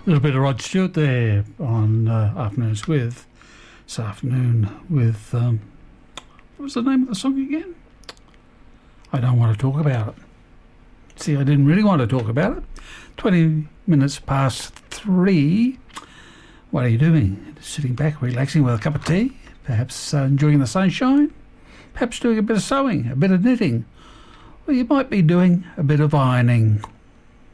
little bit of Rod Stewart there on Afternoons With. This afternoon with, what was the name of the song again? I don't want to talk about it. See, I didn't really want to talk about it. 20 minutes past 3. What are you doing? Sitting back, relaxing with a cup of tea? Perhaps enjoying the sunshine? Perhaps doing a bit of sewing, a bit of knitting? Or you might be doing a bit of ironing.